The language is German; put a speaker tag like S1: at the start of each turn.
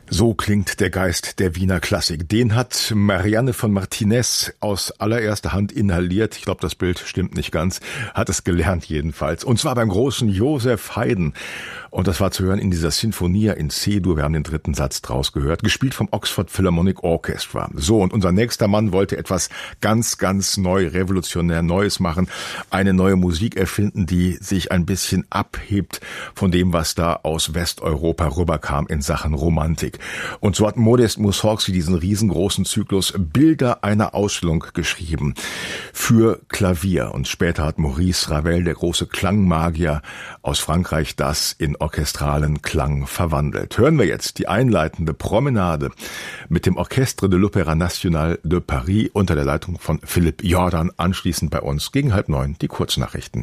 S1: So klingt der Geist der Wiener Klassik. Den hat Marianne von Martinez aus allererster Hand inhaliert. Ich glaube, das Bild stimmt nicht ganz. Hat es gelernt jedenfalls. Und zwar beim großen Joseph Haydn. Und das war zu hören in dieser Sinfonia in C-Dur. Wir haben den dritten Satz draus gehört. Gespielt vom Oxford Philharmonic Orchestra. So, und unser nächster Mann wollte etwas ganz, ganz neu, revolutionär Neues machen. Eine neue Musik erfinden, die sich ein bisschen abhebt von dem, was da aus Westeuropa rüberkam in Sachen Romantik. Und so hat Modest Mussorgsky diesen riesengroßen Zyklus Bilder einer Ausstellung geschrieben für Klavier. Und später hat Maurice Ravel, der große Klangmagier aus Frankreich, das in orchestralen Klang verwandelt. Hören wir jetzt die einleitende Promenade mit dem Orchestre de l'Opéra National de Paris unter der Leitung von Philipp Jordan. Anschließend bei uns gegen 8:30 die Kurznachrichten.